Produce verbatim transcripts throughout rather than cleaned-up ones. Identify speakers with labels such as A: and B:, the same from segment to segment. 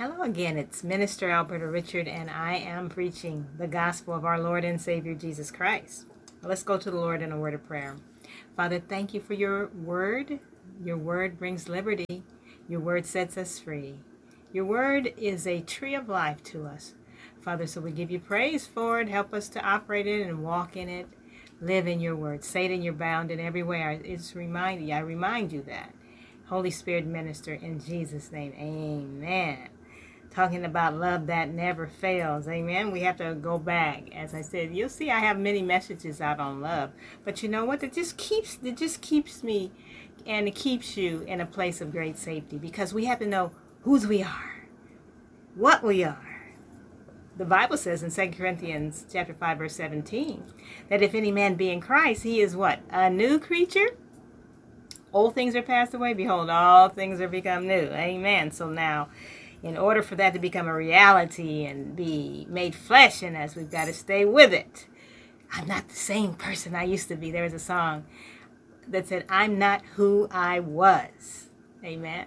A: Hello again, it's Minister Alberta Richard, and I am preaching the gospel of our Lord and Savior Jesus Christ. Let's go to the Lord in a word of prayer. Father, thank you for your word. Your word brings liberty. Your word sets us free. Your word is a tree of life to us. Father, so we give you praise for it. Help us to operate it and walk in it. Live in your word. Satan, you're bound in every way. I just remind you, I remind you that. Holy Spirit, minister in Jesus' name. Amen. Talking about love that never fails. Amen. We have to go back. As I said, you'll see I have many messages out on love. But you know what? It just keeps it just keeps me and it keeps you in a place of great safety, because we have to know whose we are, what we are. The Bible says in Second Corinthians chapter five, verse seventeen, that if any man be in Christ, he is what? A new creature? Old things are passed away. Behold, all things are become new. Amen. So now, in order for that to become a reality and be made flesh in us, we've got to stay with it. I'm not the same person I used to be. There was a song that said, I'm not who I was. Amen.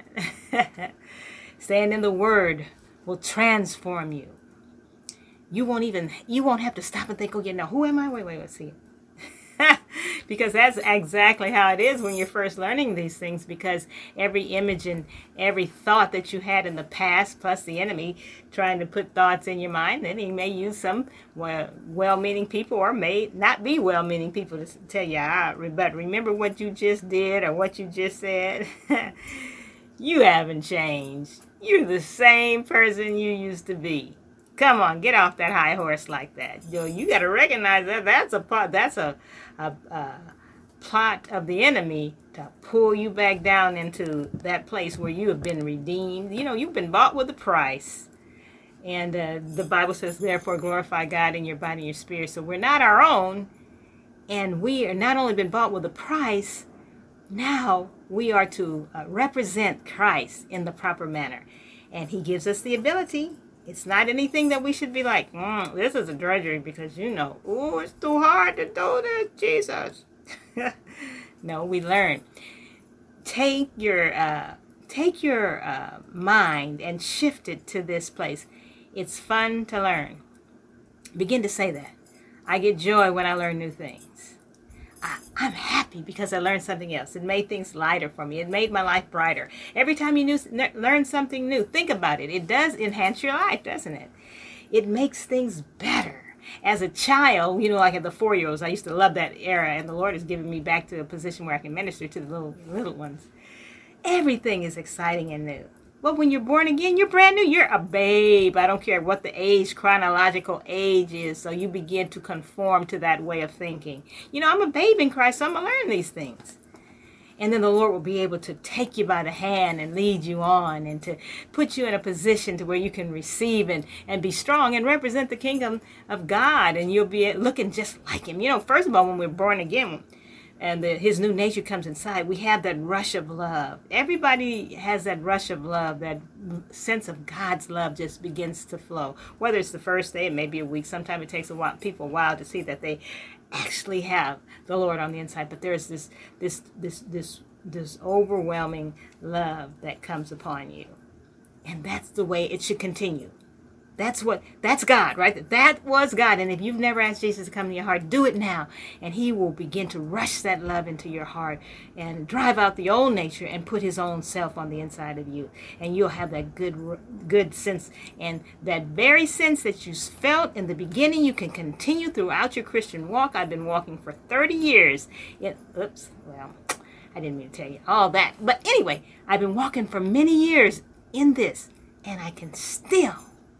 A: Staying in the Word will transform you. You won't even, you won't have to stop and think, oh, yeah, no, who am I? Wait, wait, let's see. Because that's exactly how it is when you're first learning these things, because every image and every thought that you had in the past, plus the enemy trying to put thoughts in your mind, then he may use some well-meaning people or may not be well-meaning people to tell you, ah, but remember what you just did or what you just said. You haven't changed. You're the same person you used to be. Come on, get off that high horse like that. Yo, you got to recognize that that's a part, that's a, a, a plot of the enemy to pull you back down into that place where you have been redeemed. You know, you've been bought with a price. And uh, the Bible says, therefore, glorify God in your body and your spirit. So we're not our own. And we are not only been bought with a price, now we are to uh, represent Christ in the proper manner. And he gives us the ability. It's not anything that we should be like, mm, this is a drudgery because, you know, oh, it's too hard to do this, Jesus. No, we learn. Take your, uh, take your uh, mind and shift it to this place. It's fun to learn. Begin to say that. I get joy when I learn new things. I, I'm happy because I learned something else. It made things lighter for me. It made my life brighter. Every time you new, learn something new, think about it. It does enhance your life, doesn't it? It makes things better. As a child, you know, like at the four-year-olds, I used to love that era, and the Lord has given me back to a position where I can minister to the little little ones. Everything is exciting and new. Well, when you're born again, you're brand new. You're a babe. I don't care what the age, chronological age is. So you begin to conform to that way of thinking. You know, I'm a babe in Christ, so I'm going to learn these things. And then the Lord will be able to take you by the hand and lead you on and to put you in a position to where you can receive and, and be strong and represent the kingdom of God. And you'll be looking just like him. You know, first of all, when we're born again, and the, his new nature comes inside, we have that rush of love. Everybody has that rush of love, that sense of God's love just begins to flow. Whether it's the first day, it may be a week. Sometimes it takes a while, people a while to see that they actually have the Lord on the inside. But there's this, this, this, this, this overwhelming love that comes upon you. And that's the way it should continue. That's what, that's God, right? That was God. And if you've never asked Jesus to come into your heart, do it now. And he will begin to rush that love into your heart and drive out the old nature and put his own self on the inside of you. And you'll have that good, good sense. And that very sense that you felt in the beginning, you can continue throughout your Christian walk. I've been walking for thirty years. It, oops, well, I didn't mean to tell you all that. But anyway, I've been walking for many years in this. And I can still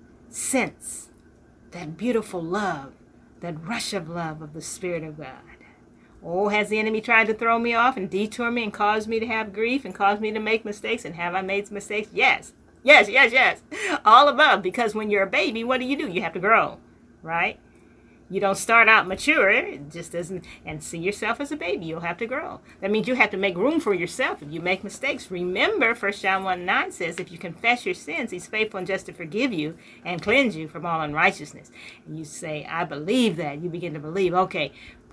A: sense that beautiful love, that rush of love of the Spirit of God. Oh, has the enemy tried to throw me off and detour me and cause me to have grief and cause me to make mistakes? And have I made mistakes? Yes. Yes, yes, yes. All above. Because when you're a baby, what do you do? You have to grow, right? You don't start out mature. It just doesn't. And see yourself as a baby. You'll have to grow. That means you have to make room for yourself if you make mistakes. Remember, First John one nine says, if you confess your sins, he's faithful and just to forgive you and cleanse you from all unrighteousness. And you say, I believe that. You begin to believe, okay,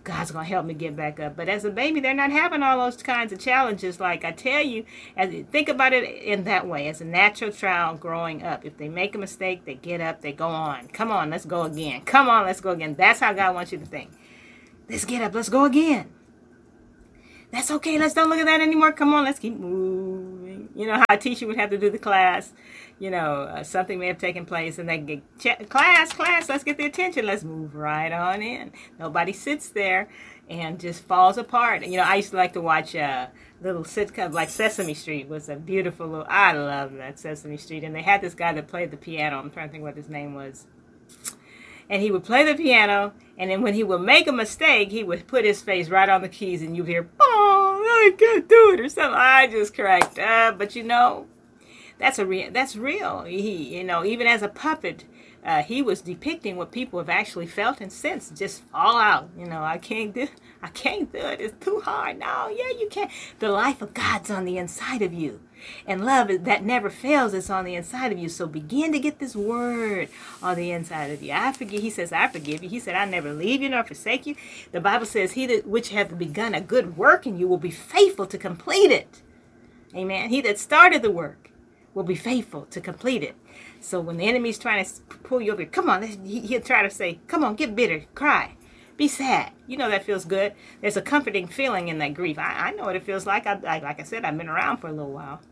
A: God's going to help me get back up. But as a baby, they're not having all those kinds of challenges. Like I tell you, as think about it in that way, as a natural child growing up. If they make a mistake, they get up, they go on. Come on, let's go again. Come on, let's go again. That's how God wants you to think. Let's get up, let's go again. That's okay, let's don't look at that anymore. Come on, let's keep moving. You know how a teacher would have to do the class. You know, uh, something may have taken place and they get, ch- class, class, let's get the attention. Let's move right on in. Nobody sits there and just falls apart. You know, I used to like to watch uh, little sitcoms like Sesame Street was a beautiful little, I love that Sesame Street. And they had this guy that played the piano. I'm trying to think what his name was. And he would play the piano, and then when he would make a mistake, he would put his face right on the keys, and you'd hear, oh, I can't do it, or something. I just cracked up. But you know, that's a real. That's real. He, you know, even as a puppet, uh, he was depicting what people have actually felt and sensed. Just fall out. You know, I can't do. I can't do it. It's too hard. No, yeah, you can't. The life of God's on the inside of you. And love that never fails is on the inside of you. So begin to get this word on the inside of you. I forgive. He says, I forgive you. He said, I never leave you nor forsake you. The Bible says, he that which hath begun a good work in you will be faithful to complete it. Amen. He that started the work will be faithful to complete it. So when the enemy's trying to pull you over, come on, he'll try to say, come on, get bitter, cry. Be sad. You know that feels good. There's a comforting feeling in that grief. I, I know what it feels like. I, I, like I said, I've been around for a little while.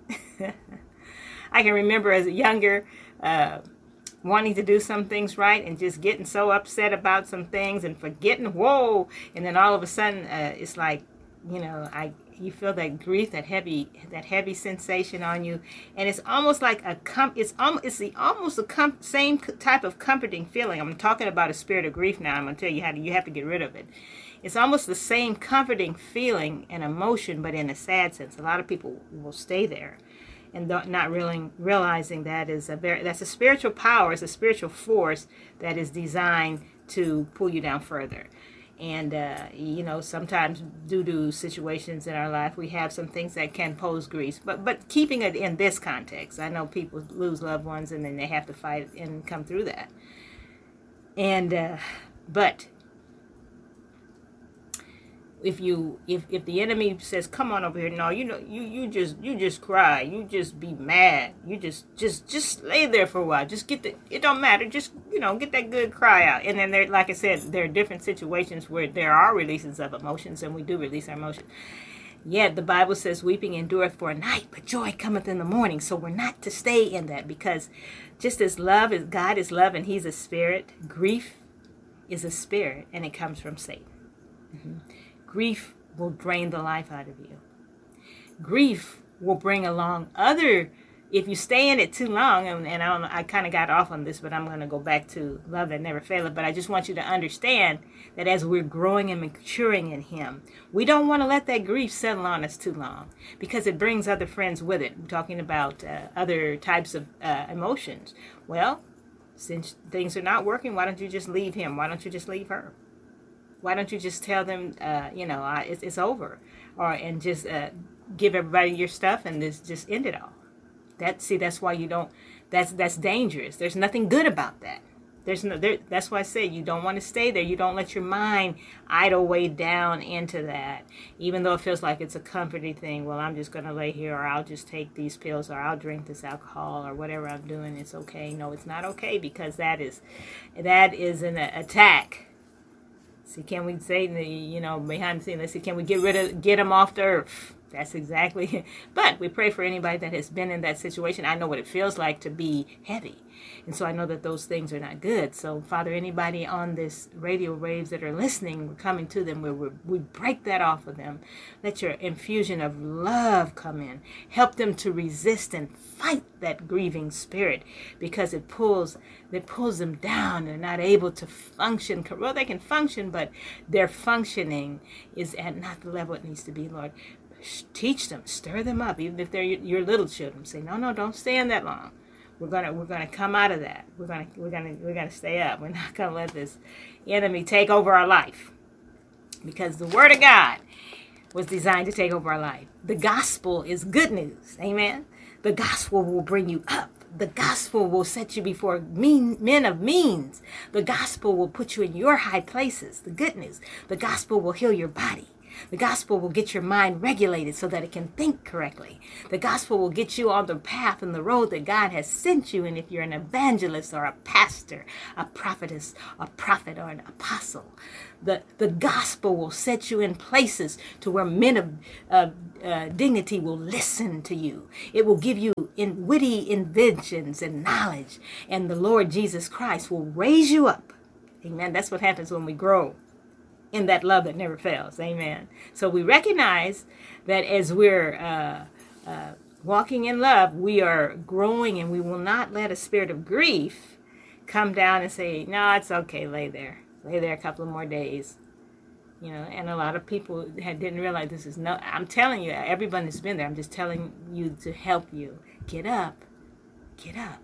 A: I can remember as a younger, uh, wanting to do some things right and just getting so upset about some things and forgetting, whoa. And then all of a sudden, uh, it's like, you know, I you feel that grief, that heavy, that heavy sensation on you, and it's almost like a com- it's almost it's the almost the com- same type of comforting feeling. I'm talking about a spirit of grief now. I'm gonna tell you how to, you have to get rid of it. It's almost the same comforting feeling and emotion, but in a sad sense. A lot of people will stay there, and not really realizing that is a very that's a spiritual power, it's a spiritual force that is designed to pull you down further. And, uh, you know, sometimes due to situations in our life, we have some things that can pose grief. But but keeping it in this context, I know people lose loved ones and then they have to fight and come through that. And, uh, but if you if, if the enemy says, come on over here, no, you know, you, you just you just cry, you just be mad, you just just just lay there for a while, just get the it don't matter, just, you know, get that good cry out. And then there, like I said, there are different situations where there are releases of emotions, and we do release our emotions. Yet the Bible says weeping endureth for a night, but joy cometh in the morning. So we're not to stay in that, because just as love is God is love and he's a spirit, grief is a spirit, and it comes from Satan. Mm-hmm. Grief will drain the life out of you. Grief will bring along other, if you stay in it too long, and, and I don't know, I kind of got off on this, but I'm going to go back to love that never faileth. But I just want you to understand that as we're growing and maturing in him, we don't want to let that grief settle on us too long, because it brings other friends with it. We're talking about uh, other types of uh, emotions. Well, since things are not working, why don't you just leave him? Why don't you just leave her? Why don't you just tell them, uh, you know, uh, it's, it's over, or and just uh, give everybody your stuff and this just end it all? That see, that's why you don't. That's that's dangerous. There's nothing good about that. There's no. There, that's why I say you don't want to stay there. You don't let your mind idle way down into that, even though it feels like it's a comforting thing. Well, I'm just gonna lay here, or I'll just take these pills, or I'll drink this alcohol, or whatever I'm doing. It's okay. No, it's not okay, because that is that is an attack. See, can we say, you know, behind the scenes, let's see, can we get rid of, get them off the earth? That's exactly it. But we pray for anybody that has been in that situation. I know what it feels like to be heavy. And so I know that those things are not good. So, Father, anybody on this radio waves that are listening, we're coming to them, where we we break that off of them. Let your infusion of love come in. Help them to resist and fight that grieving spirit, because it pulls it pulls them down. They're not able to function. Well, they can function, but their functioning is at not the level it needs to be, Lord. Teach them, stir them up, even if they're your, your little children. Say, no, no, don't stay in that long. We're gonna we're gonna come out of that. We're gonna we're gonna we're gonna stay up. We're not gonna let this enemy take over our life, because the Word of God was designed to take over our life. The gospel is good news. Amen. The gospel will bring you up. the gospel will set you before mean, men of means. The gospel will put you in your high places. The good news. The gospel will heal your body. The gospel will get your mind regulated so that it can think correctly. The gospel will get you on the path and the road that God has sent you. And if you're an evangelist or a pastor, a prophetess, a prophet or an apostle, the, the gospel will set you in places to where men of uh, uh, dignity will listen to you. It will give you in witty inventions and knowledge. And the Lord Jesus Christ will raise you up. Amen. That's what happens when we grow in that love that never fails. Amen. So we recognize that as we're uh, uh, walking in love, we are growing, and we will not let a spirit of grief come down and say, no, it's okay, lay there. Lay there a couple of more days. You know, and a lot of people had, didn't realize this is no, I'm telling you, everyone has been there. I'm just telling you to help you. Get up. Get up.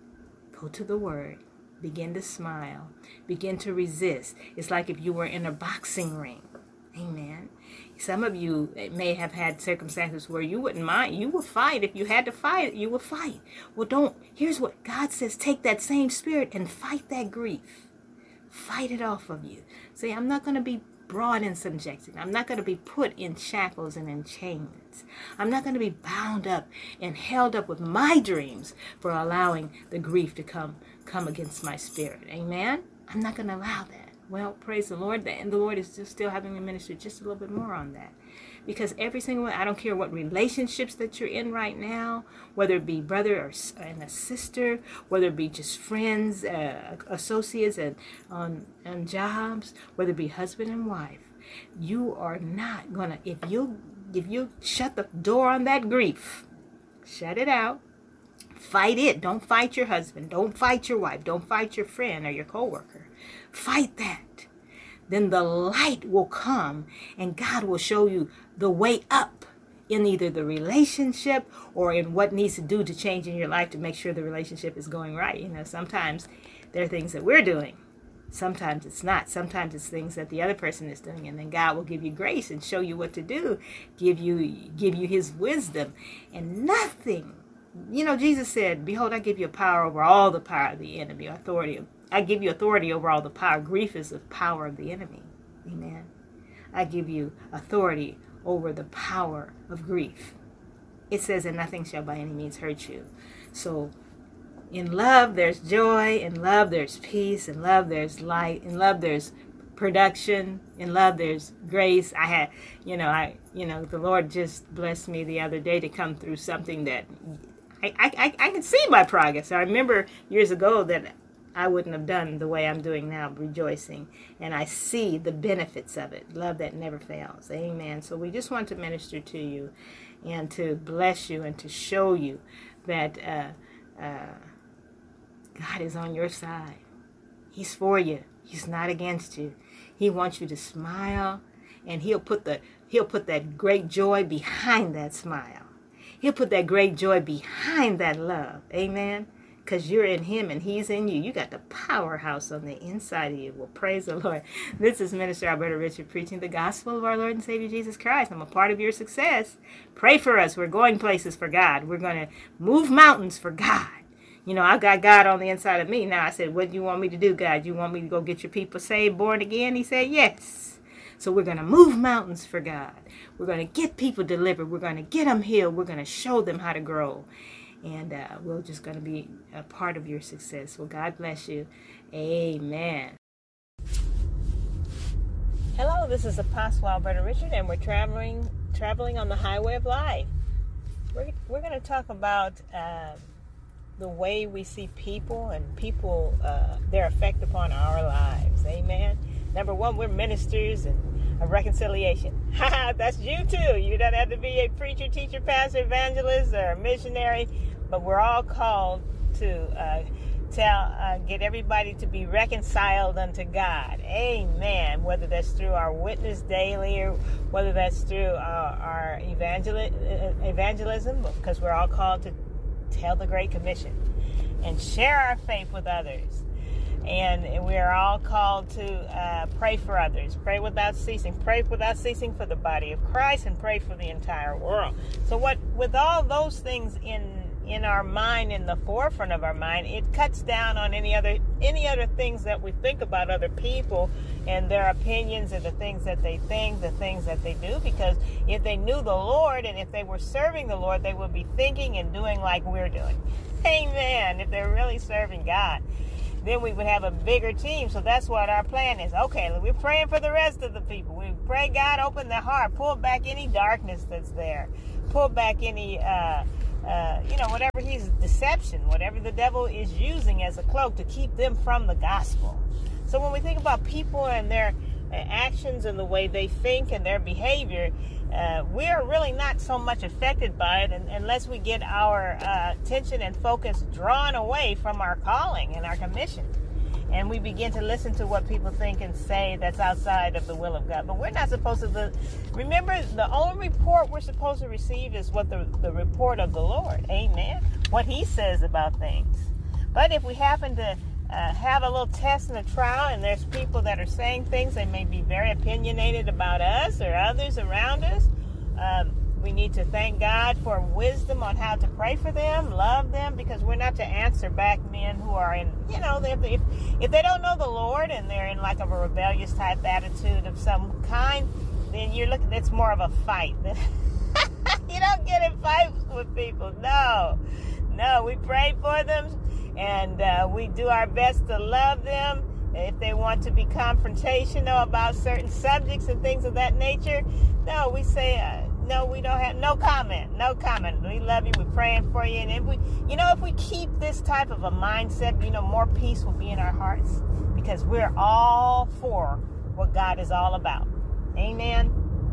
A: Go to the Word. Begin to smile. Begin to resist. It's like if you were in a boxing ring. Amen. Some of you may have had circumstances where you wouldn't mind. You would fight. If you had to fight, you would fight. Well, don't. Here's what God says. Take that same spirit and fight that grief. Fight it off of you. Say, I'm not going to be brought in subjection. I'm not going to be put in shackles and in chains. I'm not going to be bound up and held up with my dreams for allowing the grief to come come against my spirit. Amen? I'm not going to allow that. Well, praise the Lord. And the Lord is just still having me minister just a little bit more on that. Because every single one, I don't care what relationships that you're in right now, whether it be brother or and a sister, whether it be just friends, uh, associates, and on, on jobs, whether it be husband and wife, you are not gonna. If you if you shut the door on that grief, shut it out. Fight it. Don't fight your husband. Don't fight your wife. Don't fight your friend or your coworker. Fight that. Then the light will come and God will show you the way up in either the relationship or in what needs to do to change in your life to make sure the relationship is going right. You know, sometimes there are things that we're doing. Sometimes it's not. Sometimes it's things that the other person is doing. And then God will give you grace and show you what to do, give you, give you his wisdom. And nothing, you know, Jesus said, behold, I give you power over all the power of the enemy, authority of I give you authority over all the power. Grief is the power of the enemy. Amen. I give you authority over the power of grief. It says that nothing shall by any means hurt you. So in love, there's joy. In love, there's peace. In love, there's light. In love, there's production. In love, there's grace. I had, you know, I, you know, the Lord just blessed me the other day to come through something that I, I, I can see my progress. I remember years ago that I wouldn't have done the way I'm doing now, rejoicing. And I see the benefits of it. Love that never fails. Amen. So we just want to minister to you and to bless you and to show you that uh, uh, God is on your side. He's for you. He's not against you. He wants you to smile, and he'll put the he'll put that great joy behind that smile. He'll put that great joy behind that love. Amen. Because you're in him and he's in you. You got the powerhouse on the inside of you. Well, praise the Lord. This is Minister Alberta Richard preaching the gospel of our Lord and Savior Jesus Christ. I'm a part of your success. Pray for us. We're going places for God. We're going to move mountains for God. You know, I got God on the inside of me. Now I said, what do you want me to do, God? You want me to go get your people saved, born again? He said, yes. So we're going to move mountains for God. We're going to get people delivered. We're going to get them healed. We're going to show them how to grow. And uh, we're just going to be a part of your success. Well, God bless you. Amen. Hello, this is Apostle Alberta Richard, and we're traveling traveling on the highway of life. We're, we're going to talk about uh, the way we see people and people, uh, their effect upon our lives. Amen. Number one, we're ministers and of reconciliation. That's you too. You don't have to be a preacher, teacher, pastor, evangelist, or a missionary, but we're all called to uh, tell, uh, get everybody to be reconciled unto God. Amen. Whether that's through our witness daily, or whether that's through our, our evangel- evangelism, because we're all called to tell the Great Commission and share our faith with others. And we are all called to uh, pray for others. Pray without ceasing. Pray without ceasing for the body of Christ, and pray for the entire world. So what, with all those things in in our mind, in the forefront of our mind, it cuts down on any other any other things that we think about other people and their opinions and the things that they think, the things that they do. Because if they knew the Lord and if they were serving the Lord, they would be thinking and doing like we're doing. Amen. If they're really serving God, then we would have a bigger team. So that's what our plan is. Okay, we're praying for the rest of the people. We pray God open their heart, pull back any darkness that's there, pull back any uh Uh, you know, whatever he's deception, whatever the devil is using as a cloak to keep them from the gospel. So when we think about people and their uh, actions and the way they think and their behavior, uh, we are really not so much affected by it and, unless we get our uh, attention and focus drawn away from our calling and our commission. And we begin to listen to what people think and say that's outside of the will of God. But we're not supposed to, remember, the only report we're supposed to receive is what the, the report of the Lord. Amen. What he says about things. But if we happen to uh, have a little test and a trial, and there's people that are saying things, they may be very opinionated about us or others around us, um, we need to thank God for wisdom on how to pray for them, love them, because we're not to answer back men who are in, you know, if, if, if they don't know the Lord and they're in like of a rebellious type attitude of some kind, then you're looking, it's more of a fight. You don't get in fights with people. No, no, we pray for them and uh, we do our best to love them. If they want to be confrontational about certain subjects and things of that nature, no, we say, uh, no, we don't have, no comment, no comment. We love you, we're praying for you. And if we, you know, if we keep this type of a mindset, you know, more peace will be in our hearts because we're all for what God is all about. Amen.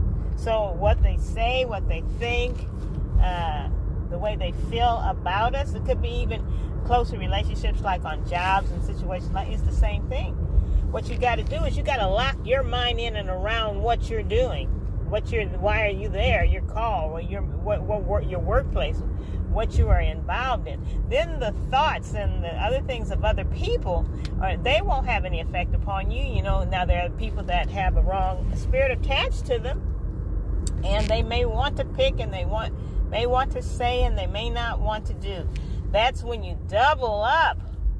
A: So what they say, what they think, uh, the way they feel about us, it could be even closer relationships like on jobs and situations like, it's the same thing. What you got to do is you got to lock your mind in and around what you're doing. What you're, why are you there? Your call, or your what, what, what your workplace, what you are involved in. Then the thoughts and the other things of other people, are, they won't have any effect upon you. You know, now there are people that have a wrong spirit attached to them, and they may want to pick, and they want may want to say, and they may not want to do. That's when you double up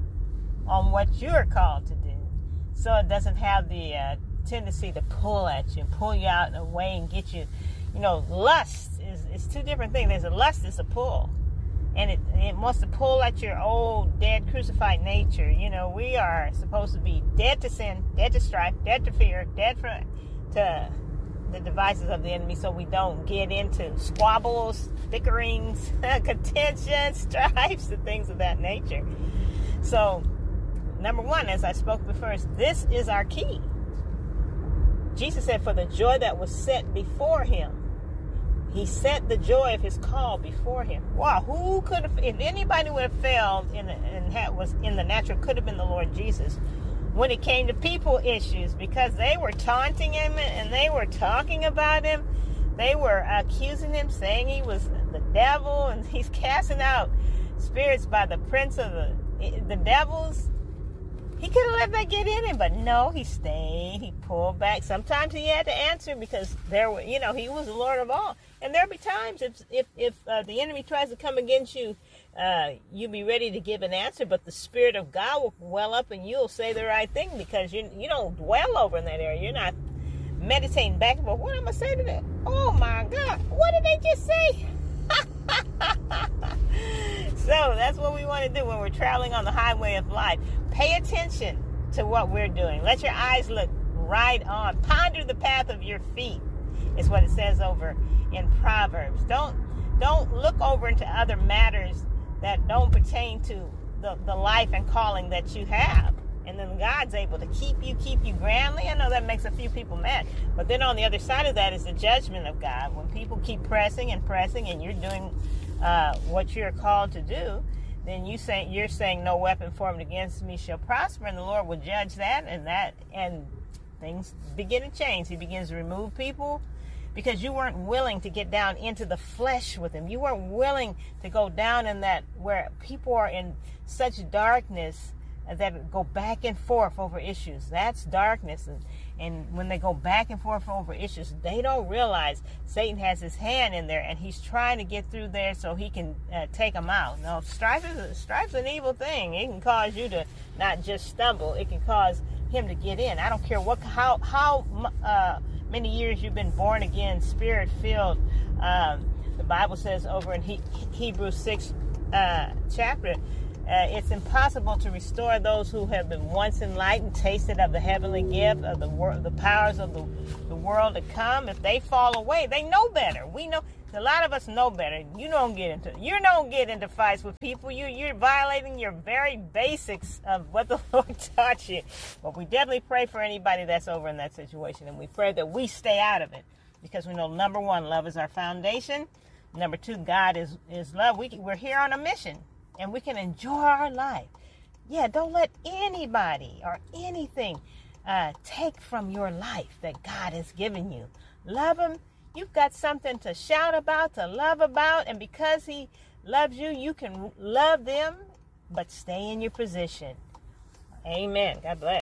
A: on what you're called to do, so it doesn't have the uh, tendency to pull at you and pull you out in a way and get you, you know, lust is, is two different things. There's a lust, it's a pull. And it, it wants to pull at your old, dead, crucified nature. You know, we are supposed to be dead to sin, dead to strife, dead to fear, dead for, to the devices of the enemy, so we don't get into squabbles, bickerings, contention, strifes, and things of that nature. So, number one, as I spoke before, this is our key. Jesus said, for the joy that was set before him, he set the joy of his call before him. Wow, who could have, if anybody would have failed in the, and had, was in the natural, could have been the Lord Jesus when it came to people issues, because they were taunting him and they were talking about him. They were accusing him, saying he was the devil and he's casting out spirits by the prince of the, the devils. He could have let that get in him, but no, he stayed. He pulled back. Sometimes he had to answer because there were, you know, he was the Lord of all. And there'll be times if if, if uh, the enemy tries to come against you, uh, you'll be ready to give an answer, but the Spirit of God will well up and you'll say the right thing because you you don't dwell over in that area. You're not meditating back and forth. What am I saying to that? Oh my God, what did they just say? So that's what we want to do when we're traveling on the highway of life. Pay attention to what we're doing. Let your eyes look right on. Ponder the path of your feet is what it says over in Proverbs. Don't don't look over into other matters that don't pertain to the, the life and calling that you have. And then God's able to keep you, keep you grandly. I know that makes a few people mad. But then on the other side of that is the judgment of God. When people keep pressing and pressing and you're doing uh, what you're called to do, then you say, you're saying no weapon formed against me shall prosper. And the Lord will judge that and that. And things begin to change. He begins to remove people because you weren't willing to get down into the flesh with him. You weren't willing to go down in that where people are in such darkness that go back and forth over issues. That's darkness. And, And when they go back and forth over issues, they don't realize Satan has his hand in there, and he's trying to get through there so he can uh, take them out. No, strife is strife's an evil thing. It can cause you to not just stumble; it can cause him to get in. I don't care what how how uh, many years you've been born again, spirit filled. Um, the Bible says over in he, Hebrews six uh, chapter. Uh, it's impossible to restore those who have been once enlightened, tasted of the heavenly gift, of the wor- the powers of the, the world to come. If they fall away, they know better. We know, a lot of us know better. You don't get into, you don't get into fights with people. You, you're violating your very basics of what the Lord taught you. But we definitely pray for anybody that's over in that situation, and we pray that we stay out of it, because we know, number one, love is our foundation. Number two, God is, is love. We, we're here on a mission. And we can enjoy our life. Yeah, don't let anybody or anything uh, take from your life that God has given you. Love Him. You've got something to shout about, to love about. And because He loves you, you can love them, but stay in your position. Amen. God bless.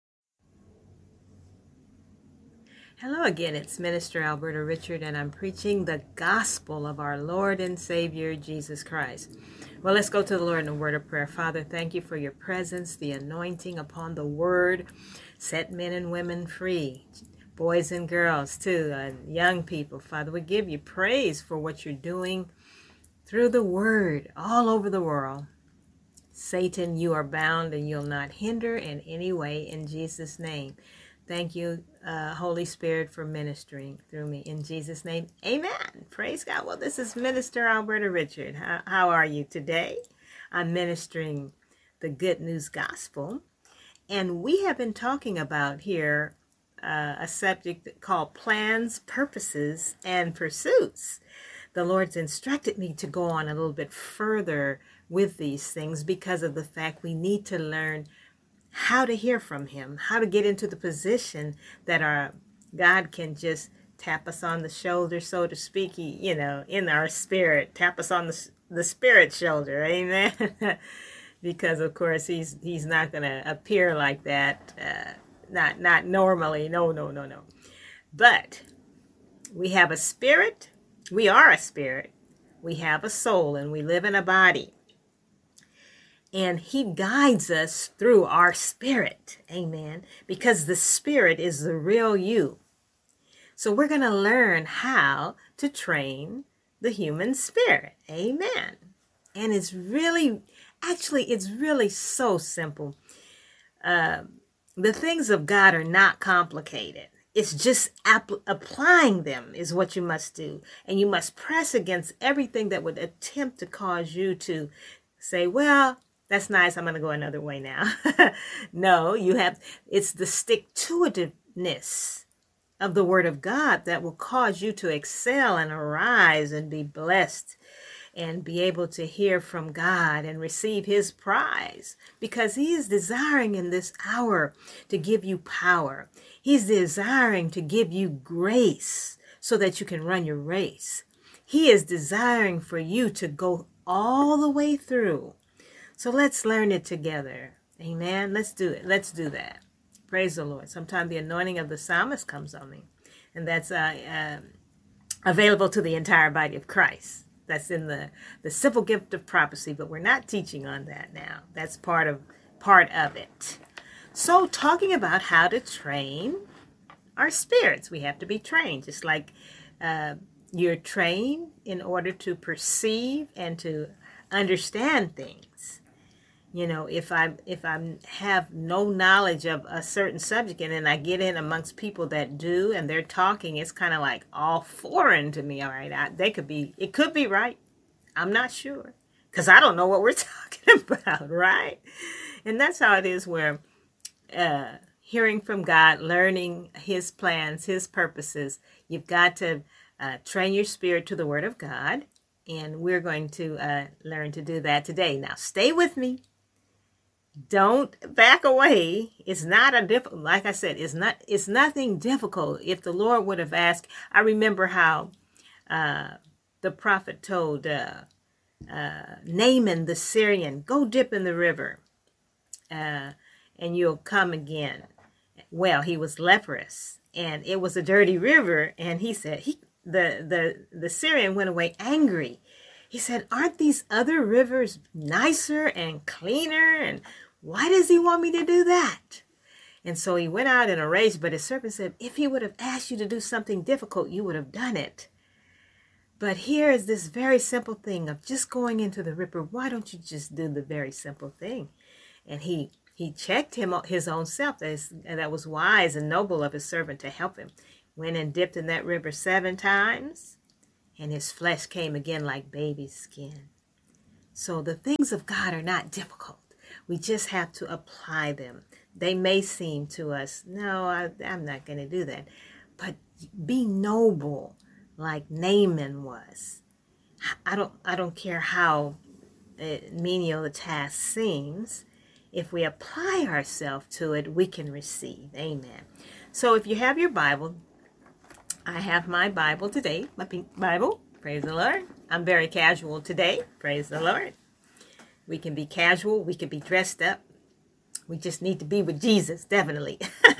A: Hello again, it's Minister Alberta Richard, and I'm preaching the gospel of our Lord and Savior, Jesus Christ. Well, let's go to the Lord in a word of prayer. Father, thank you for your presence, the anointing upon the word. Set men and women free, boys and girls too, uh, young people. Father, we give you praise for what you're doing through the word all over the world. Satan, you are bound and you'll not hinder in any way, in Jesus' name. Thank you, uh, Holy Spirit, for ministering through me. In Jesus' name, amen. Praise God. Well, this is Minister Alberta Richard. How, how are you today? I'm ministering the good news gospel. And we have been talking about here uh, a subject called plans, purposes, and pursuits. The Lord's instructed me to go on a little bit further with these things because of the fact we need to learn how to hear from Him, how to get into the position that our God can just tap us on the shoulder, so to speak, he, you know, in our spirit, tap us on the, the spirit shoulder, amen? Because, of course, he's he's not going to appear like that, uh, not, not normally, no, no, no, no. But we have a spirit, we are a spirit, we have a soul, and we live in a body. And He guides us through our spirit. Amen. Because the spirit is the real you. So we're going to learn how to train the human spirit. Amen. And it's really, actually, it's really so simple. Uh, the things of God are not complicated. It's just app- applying them is what you must do. And you must press against everything that would attempt to cause you to say, well, that's nice, I'm going to go another way now. No, you have, it's the stick-to-itiveness of the Word of God that will cause you to excel and arise and be blessed and be able to hear from God and receive His prize, because He is desiring in this hour to give you power. He's desiring to give you grace so that you can run your race. He is desiring for you to go all the way through. So let's learn it together. Amen. Let's do it. Let's do that. Praise the Lord. Sometimes the anointing of the psalmist comes on me. And that's uh, uh, available to the entire body of Christ. That's in the, the simple gift of prophecy. But we're not teaching on that now. That's part of, part of it. So talking about how to train our spirits. We have to be trained. Just like uh, you're trained in order to perceive and to understand things. You know, if I if I have no knowledge of a certain subject and then I get in amongst people that do and they're talking, it's kind of like all foreign to me. All right, I, they could be, it could be right. I'm not sure because I don't know what we're talking about, right? And that's how it is where uh, hearing from God, learning His plans, His purposes, you've got to uh, train your spirit to the Word of God. And we're going to uh, learn to do that today. Now, stay with me. Don't back away. It's not a difficult, like I said, it's not, it's nothing difficult. If the Lord would have asked, I remember how uh, the prophet told uh, uh, Naaman the Syrian, go dip in the river uh, and you'll come again. well, he was leprous, and it was a dirty river. And he said, he the the the Syrian went away angry. He said, aren't these other rivers nicer and cleaner? And why does he want me to do that? And so he went out in a rage, but his servant said, if he would have asked you to do something difficult, you would have done it. But here is this very simple thing of just going into the river. Why don't you just do the very simple thing? And he he checked him his own self. That, is, and that was wise and noble of his servant to help him. Went and dipped in that river seven times, and his flesh came again like baby skin. So the things of God are not difficult. We just have to apply them. They may seem to us, no, I, I'm not going to do that. But be noble like Naaman was. I don't, I don't care how uh, menial the task seems. If we apply ourselves to it, we can receive. Amen. So if you have your Bible, I have my Bible today, my pink Bible. Praise the Lord. I'm very casual today. Praise the Lord. We can be casual. We can be dressed up. We just need to be with Jesus, definitely.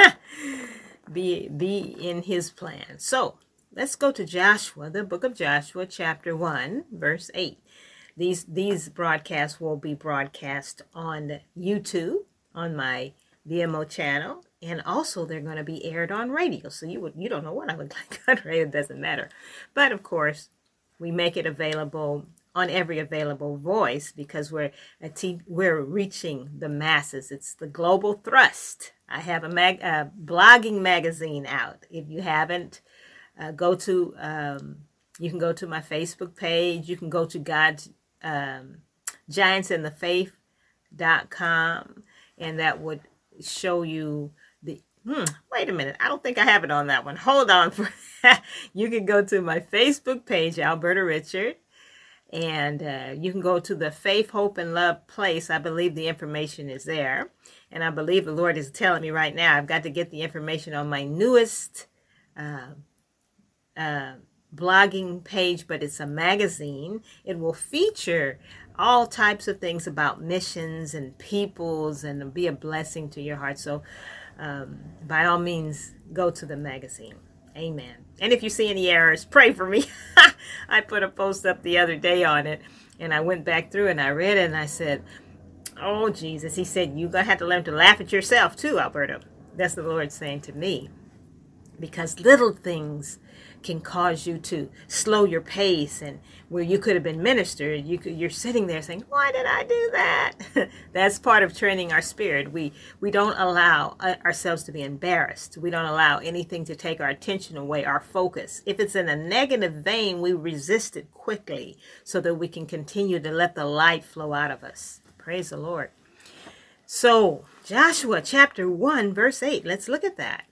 A: be, be in his plan. So let's go to Joshua, the book of Joshua, chapter one, verse eight. These, these broadcasts will be broadcast on YouTube, on my V M O channel, and also they're going to be aired on radio. So you would, you don't know what I look like on radio, it doesn't matter. But of course, we make it available on every available voice because we're a te- we're reaching the masses. It's the global thrust. I have a mag a blogging magazine out. If you haven't, uh, go to um, you can go to my Facebook page. You can go to God's um, Giants in the Faith dot com, and that would show you the. Hmm, wait a minute. I don't think I have it on that one. Hold on. For you can go to my Facebook page, Alberta Richard. And uh, you can go to the Faith, Hope, and Love place. I believe the information is there. And I believe the Lord is telling me right now, I've got to get the information on my newest uh, uh, blogging page, but it's a magazine. It will feature all types of things about missions and peoples and be a blessing to your heart. So um, by all means, go to the magazine. Amen. And if you see any errors, pray for me. I put a post up the other day on it, and I went back through and I read it, and I said, oh, Jesus. He said, you're going to have to learn to laugh at yourself too, Alberta. That's the Lord saying to me. Because little things can cause you to slow your pace, and where you could have been ministered, you could, you're sitting there saying, why did I do that? That's part of training our spirit. We we don't allow ourselves to be embarrassed. We don't allow anything to take our attention away, our focus. If it's in a negative vein, we resist it quickly so that we can continue to let the light flow out of us. Praise the Lord. So Joshua chapter one, verse eight, let's look at that.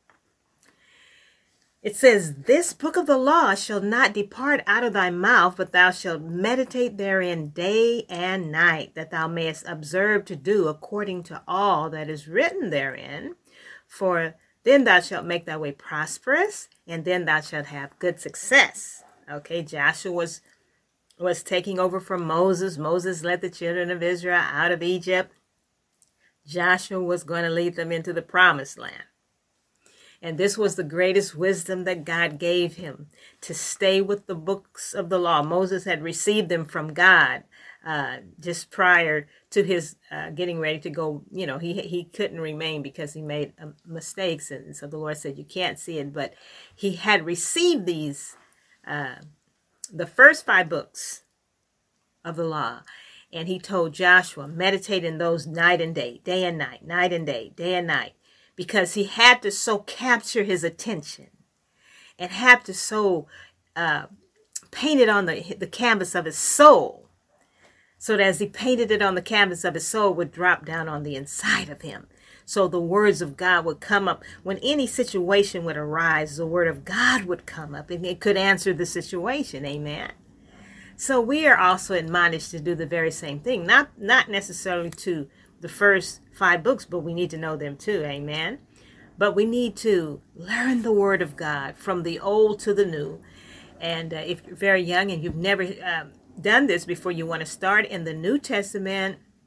A: It says, this book of the law shall not depart out of thy mouth, but thou shalt meditate therein day and night, that thou mayest observe to do according to all that is written therein. For then thou shalt make thy way prosperous, and then thou shalt have good success. Okay, Joshua was, was taking over from Moses. Moses led the children of Israel out of Egypt. Joshua was going to lead them into the promised land. And this was the greatest wisdom that God gave him, to stay with the books of the law. Moses had received them from God uh, just prior to his uh, getting ready to go. You know, he he couldn't remain because he made uh, mistakes. And so the Lord said, you can't see it. But he had received these, uh, the first five books of the law. And he told Joshua, meditate in those night and day, day and night, night and day, day and night. Because he had to so capture his attention and had to so uh, paint it on the, the canvas of his soul. So that as he painted it on the canvas of his soul, it would drop down on the inside of him. So the words of God would come up. When any situation would arise, the word of God would come up and it could answer the situation. Amen. So we are also admonished to do the very same thing. Not, not necessarily to the first five books, but we need to know them too. Amen. But we need to learn the word of God from the old to the new. And uh, if you're very young and you've never um, done this before, you want to start in the New Testament,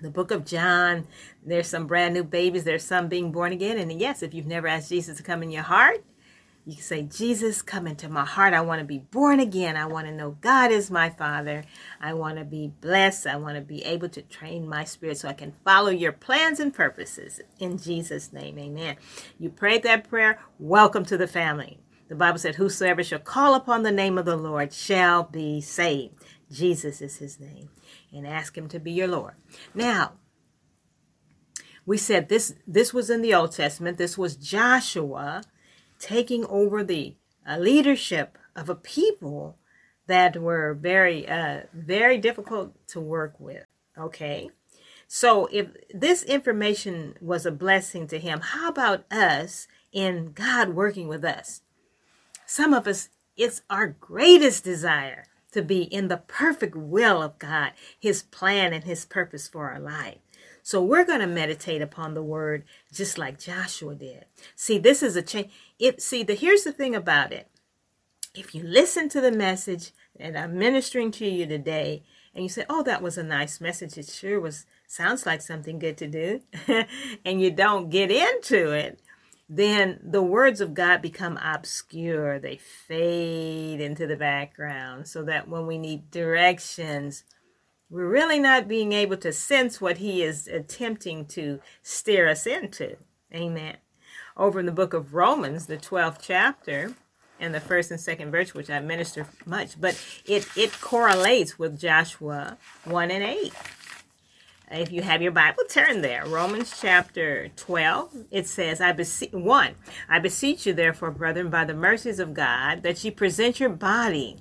A: the book of John, there's some brand new babies. There's some being born again. And yes, if you've never asked Jesus to come in your heart, you can say, Jesus, come into my heart. I want to be born again. I want to know God is my Father. I want to be blessed. I want to be able to train my spirit so I can follow your plans and purposes. In Jesus' name, amen. You prayed that prayer. Welcome to the family. The Bible said, whosoever shall call upon the name of the Lord shall be saved. Jesus is his name. And ask him to be your Lord. Now, we said this, this was in the Old Testament. This was Joshua taking over the uh, leadership of a people that were very, uh, very difficult to work with. Okay. So if this information was a blessing to him, how about us in God working with us? Some of us, it's our greatest desire to be in the perfect will of God, his plan and his purpose for our life. So we're going to meditate upon the word just like Joshua did. See, this is a change. It, see, the, here's the thing about it. If you listen to the message that I'm ministering to you today, and you say, oh, that was a nice message. It sure was, sounds like something good to do. And you don't get into it, then the words of God become obscure. They fade into the background so that when we need directions, we're really not being able to sense what he is attempting to steer us into. Amen. Over in the book of Romans, the twelfth chapter, and the first and second verse, which I minister much, but it, it correlates with Joshua one and eight. If you have your Bible, turn there. Romans chapter twelve, it says, I beseech, one, I beseech you therefore, brethren, by the mercies of God, that ye present your body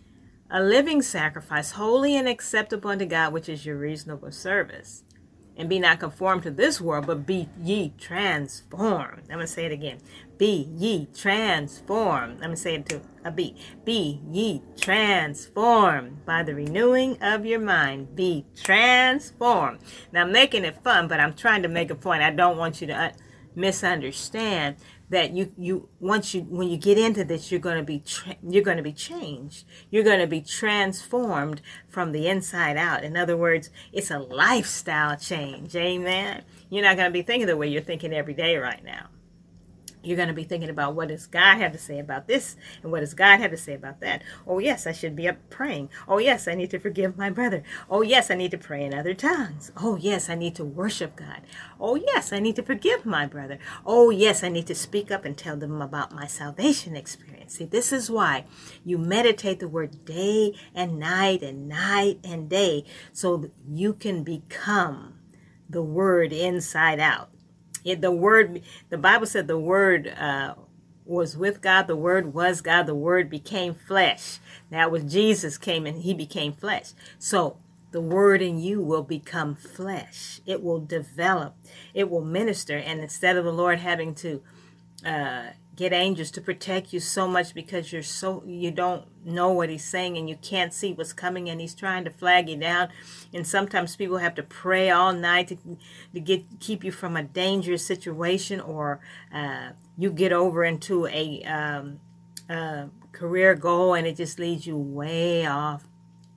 A: a living sacrifice, holy and acceptable unto God, which is your reasonable service. And be not conformed to this world, but be ye transformed. I'm going to say it again. Be ye transformed. I'm going to say it to a B. Be ye transformed by the renewing of your mind. Be transformed. Now, I'm making it fun, but I'm trying to make a point. I don't want you to uh, misunderstand that you you once you when you get into this, you're going to be tra- you're going to be changed. You're going to be transformed from the inside out. In other words, it's a lifestyle change. Amen. You're not going to be thinking the way you're thinking every day right now. You're going to be thinking about what does God have to say about this and what does God have to say about that. Oh, yes, I should be up praying. Oh, yes, I need to forgive my brother. Oh, yes, I need to pray in other tongues. Oh, yes, I need to worship God. Oh, yes, I need to forgive my brother. Oh, yes, I need to speak up and tell them about my salvation experience. See, this is why you meditate the word day and night and night and day so that you can become the word inside out. It, the word, the Bible said the word uh, was with God. The word was God. The word became flesh. That was Jesus came and he became flesh. So the word in you will become flesh. It will develop. It will minister. And instead of the Lord having to uh, get angels to protect you so much because you're so you don't know what he's saying and you can't see what's coming and he's trying to flag you down, and sometimes people have to pray all night to, to get keep you from a dangerous situation, or uh, you get over into a um, uh, career goal and it just leads you way off.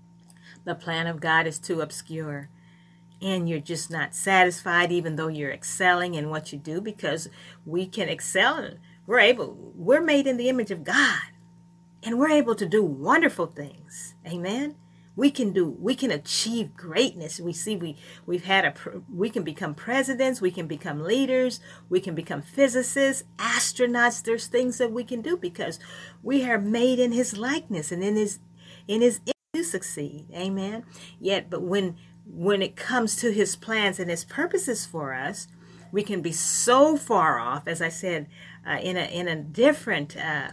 A: The plan of God is too obscure. And you're just not satisfied even though you're excelling in what you do, because we can excel. We're able, we're made in the image of God. And we're able to do wonderful things. Amen. We can do, we can achieve greatness. We see we, we've had a, we can become presidents. We can become leaders. We can become physicists, astronauts. There's things that we can do because we are made in his likeness and in his, in his image to succeed. Amen. Yet, but when, when it comes to his plans and his purposes for us, we can be so far off, as I said, uh, in a in a different uh,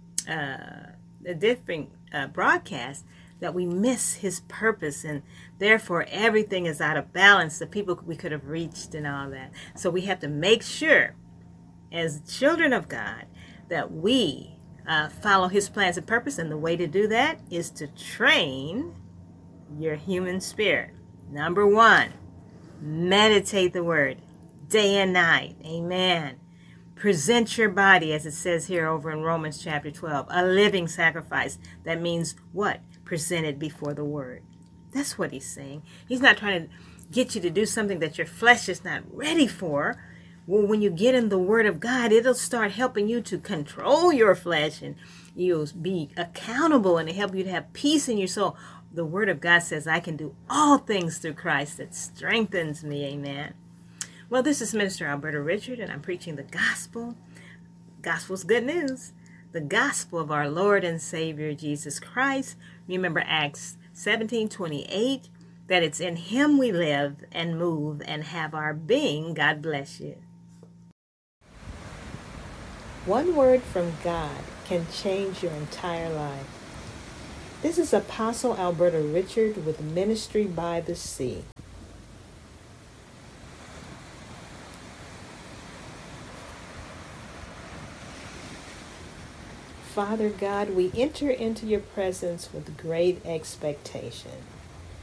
A: uh, a different uh, broadcast, that we miss his purpose, and therefore everything is out of balance. The people we could have reached and all that. So we have to make sure, as children of God, that we uh, follow his plans and purpose, and the way to do that is to train your human spirit. Number one, meditate the word day and night. Amen. Present your body, as it says here over in Romans chapter twelve, a living sacrifice. That means what? Presented before the word. That's what he's saying. He's not trying to get you to do something that your flesh is not ready for, well, when you get in the Word of God, it'll start helping you to control your flesh, and you'll be accountable, and it'll help you to have peace in your soul. The Word of God says, I can do all things through Christ that strengthens me. Amen. Well, this is Minister Alberta Richard, and I'm preaching the gospel. Gospel's good news. The gospel of our Lord and Savior, Jesus Christ. Remember Acts seventeen twenty-eight, that it's in Him we live and move and have our being. God bless you. One word from God can change your entire life. This is Apostle Alberta Richard with Ministry by the Sea. Father God, we enter into your presence with great expectation.